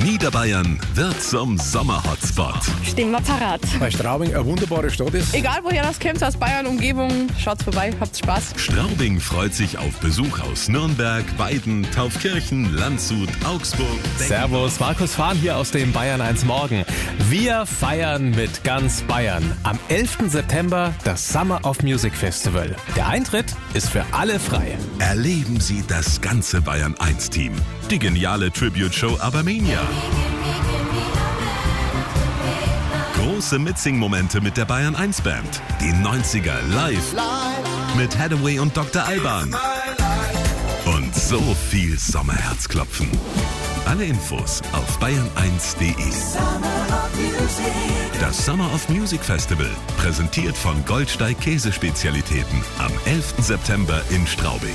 Niederbayern wird zum Sommer-Hotspot. Stehen wir parat. Weil Straubing eine wunderbare Stadt ist. Egal woher das kommt, aus Bayern, Umgebung, schaut vorbei, habt Spaß. Straubing freut sich auf Besuch aus Nürnberg, Weiden, Taufkirchen, Landshut, Augsburg. Servus, Markus Fahn hier aus dem Bayern 1 Morgen. Wir feiern mit ganz Bayern. Am 11. September das Summer of Music Festival. Der Eintritt ist für alle frei. Erleben Sie das ganze Bayern 1 Team. Die geniale Tribute-Show Abermania. Große Mitsing-Momente mit der Bayern 1 Band. Die 90er live mit Hathaway und Dr. Alban. Und so viel Sommerherzklopfen. Alle Infos auf bayern1.de. Das Summer of Music Festival, präsentiert von Goldsteig Käsespezialitäten, am 11. September in Straubing.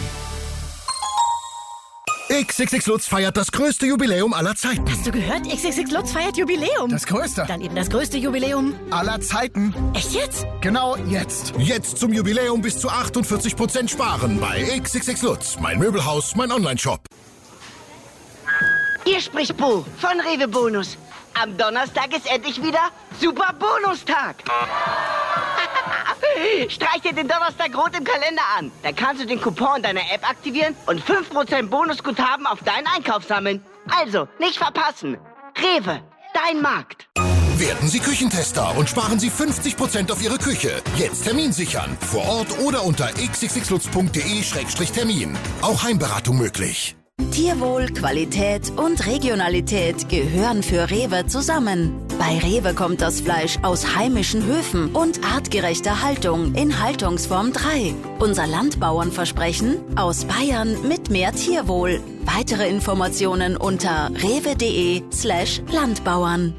XXX Lutz feiert das größte Jubiläum aller Zeiten. Hast du gehört? XXX Lutz feiert Jubiläum. Das größte? Dann eben das größte Jubiläum Aller Zeiten. Echt jetzt? Genau jetzt. Jetzt zum Jubiläum bis zu 48% sparen bei XXX Lutz. Mein Möbelhaus, mein Onlineshop. Hier spricht Bo von Rewe Bonus. Am Donnerstag ist endlich wieder Super Bonustag. Streich dir den Donnerstag rot im Kalender an. Da kannst du den Coupon deiner App aktivieren und 5% Bonusguthaben auf deinen Einkauf sammeln. Also, nicht verpassen. Rewe, dein Markt. Werden Sie Küchentester und sparen Sie 50% auf Ihre Küche. Jetzt Termin sichern. Vor Ort oder unter xxxlutz.de/termin. Auch Heimberatung möglich. Tierwohl, Qualität und Regionalität gehören für Rewe zusammen. Bei Rewe kommt das Fleisch aus heimischen Höfen und artgerechter Haltung in Haltungsform 3. Unser Landbauernversprechen: aus Bayern mit mehr Tierwohl. Weitere Informationen unter rewe.de/Landbauern.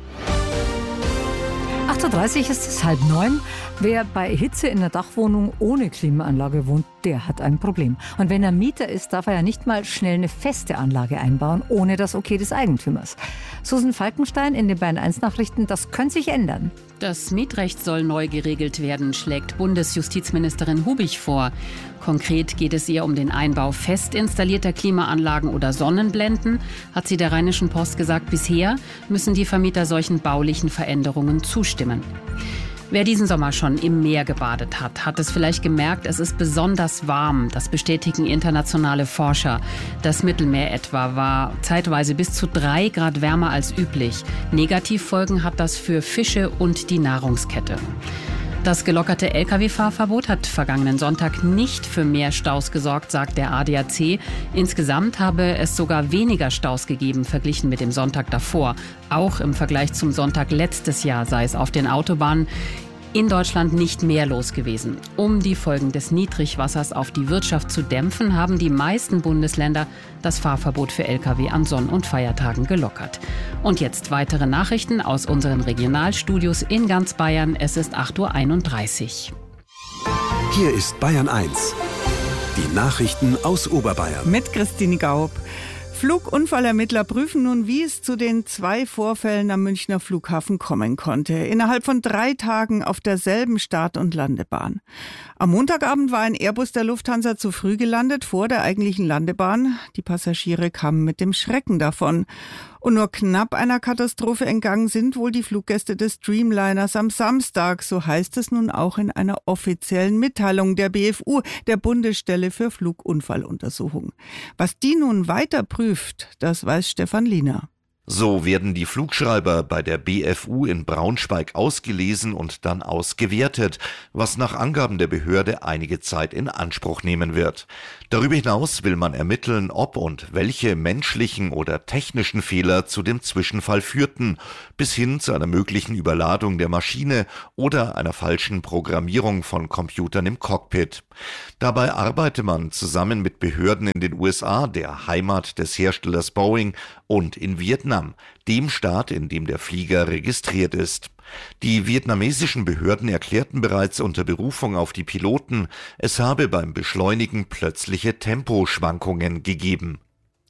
8.30 Uhr ist es 8:30. Wer bei Hitze in einer Dachwohnung ohne Klimaanlage wohnt, der hat ein Problem. Und wenn er Mieter ist, darf er ja nicht mal schnell eine feste Anlage einbauen, ohne das Okay des Eigentümers. Susan Falkenstein in den Bayern 1 Nachrichten, das könnte sich ändern. Das Mietrecht soll neu geregelt werden, schlägt Bundesjustizministerin Hubich vor. Konkret geht es ihr um den Einbau fest installierter Klimaanlagen oder Sonnenblenden, hat sie der Rheinischen Post gesagt. Bisher müssen die Vermieter solchen baulichen Veränderungen zustimmen. Wer diesen Sommer schon im Meer gebadet hat, hat es vielleicht gemerkt, es ist besonders warm. Das bestätigen internationale Forscher. Das Mittelmeer etwa war zeitweise bis zu 3 Grad wärmer als üblich. Negativfolgen hat das für Fische und die Nahrungskette. Das gelockerte Lkw-Fahrverbot hat vergangenen Sonntag nicht für mehr Staus gesorgt, sagt der ADAC. Insgesamt habe es sogar weniger Staus gegeben, verglichen mit dem Sonntag davor. Auch im Vergleich zum Sonntag letztes Jahr sei es auf den Autobahnen in Deutschland nicht mehr los gewesen. Um die Folgen des Niedrigwassers auf die Wirtschaft zu dämpfen, haben die meisten Bundesländer das Fahrverbot für Lkw an Sonn- und Feiertagen gelockert. Und jetzt weitere Nachrichten aus unseren Regionalstudios in ganz Bayern. Es ist 8.31 Uhr. Hier ist Bayern 1. Die Nachrichten aus Oberbayern. Mit Christine Gaub. Flugunfallermittler prüfen nun, wie es zu den 2 Vorfällen am Münchner Flughafen kommen konnte. Innerhalb von 3 Tagen auf derselben Start- und Landebahn. Am Montagabend war ein Airbus der Lufthansa zu früh gelandet, vor der eigentlichen Landebahn. Die Passagiere kamen mit dem Schrecken davon. Und nur knapp einer Katastrophe entgangen sind wohl die Fluggäste des Dreamliners am Samstag. So heißt es nun auch in einer offiziellen Mitteilung der BFU, der Bundesstelle für Flugunfalluntersuchung. Was die nun weiter prüft, das weiß Stefan Liener. So werden die Flugschreiber bei der BFU in Braunschweig ausgelesen und dann ausgewertet, was nach Angaben der Behörde einige Zeit in Anspruch nehmen wird. Darüber hinaus will man ermitteln, ob und welche menschlichen oder technischen Fehler zu dem Zwischenfall führten, bis hin zu einer möglichen Überladung der Maschine oder einer falschen Programmierung von Computern im Cockpit. Dabei arbeite man zusammen mit Behörden in den USA, der Heimat des Herstellers Boeing, und in Vietnam, dem Staat, in dem der Flieger registriert ist. Die vietnamesischen Behörden erklärten bereits unter Berufung auf die Piloten, es habe beim Beschleunigen plötzliche Temposchwankungen gegeben.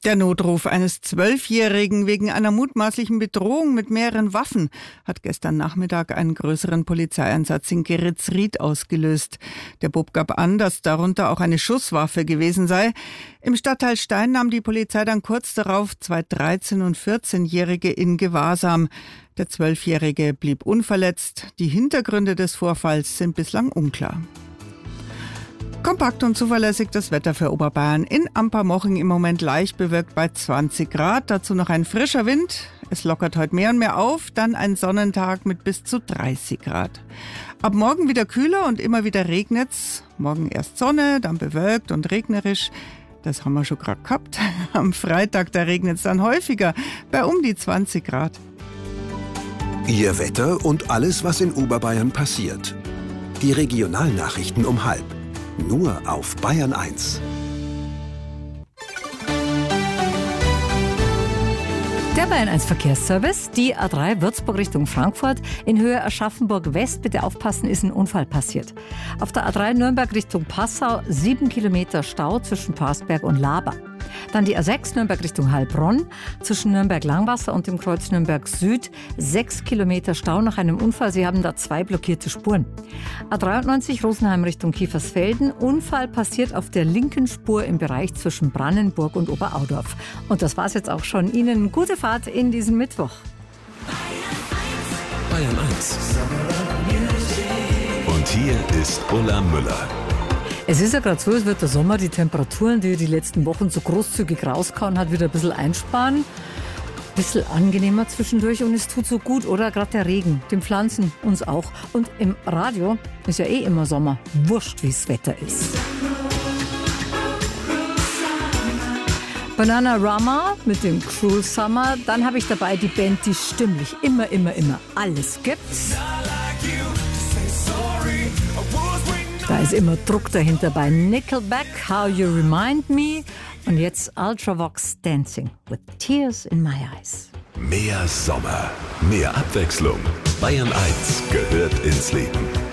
Der Notruf eines 12-Jährigen wegen einer mutmaßlichen Bedrohung mit mehreren Waffen hat gestern Nachmittag einen größeren Polizeieinsatz in Geretsried ausgelöst. Der Bub gab an, dass darunter auch eine Schusswaffe gewesen sei. Im Stadtteil Stein nahm die Polizei dann kurz darauf 2 13- und 14-Jährige in Gewahrsam. Der 12-Jährige blieb unverletzt. Die Hintergründe des Vorfalls sind bislang unklar. Kompakt und zuverlässig das Wetter für Oberbayern. In Ampermoching im Moment leicht bewölkt bei 20 Grad. Dazu noch ein frischer Wind. Es lockert heute mehr und mehr auf. Dann ein Sonnentag mit bis zu 30 Grad. Ab morgen wieder kühler und immer wieder regnet's. Morgen erst Sonne, dann bewölkt und regnerisch. Das haben wir schon gerade gehabt. Am Freitag, da regnet's dann häufiger bei um die 20 Grad. Ihr Wetter und alles, was in Oberbayern passiert. Die Regionalnachrichten um 12:30. Nur auf Bayern 1. Der Bayern 1 Verkehrsservice, die A3 Würzburg Richtung Frankfurt. In Höhe Aschaffenburg West, bitte aufpassen, ist ein Unfall passiert. Auf der A3 Nürnberg Richtung Passau 7 Kilometer Stau zwischen Parsberg und Laber. Dann die A6 Nürnberg Richtung Heilbronn, zwischen Nürnberg-Langwasser und dem Kreuz Nürnberg Süd 6 Kilometer Stau nach einem Unfall. Sie haben da 2 blockierte Spuren. A93 Rosenheim Richtung Kiefersfelden. Unfall passiert auf der linken Spur im Bereich zwischen Brannenburg und Oberaudorf. Und das war's jetzt auch schon. Ihnen gute Fahrt in diesem Mittwoch. Bayern 1. Und hier ist Ulla Müller. Es ist ja gerade so, es wird der Sommer, die Temperaturen, die die letzten Wochen so großzügig rauskauen hat, wieder ein bisschen einsparen. Ein bisschen angenehmer zwischendurch und es tut so gut, oder? Gerade der Regen, den Pflanzen, uns auch. Und im Radio ist ja immer Sommer. Wurscht, wie das Wetter ist. Bananarama mit dem Cruel Summer. Dann habe ich dabei die Band, die stimmlich immer alles gibt. Da ist immer Druck dahinter bei Nickelback, How You Remind Me. Und jetzt Ultravox Dancing with Tears in My Eyes. Mehr Sommer, mehr Abwechslung. Bayern 1 gehört ins Leben.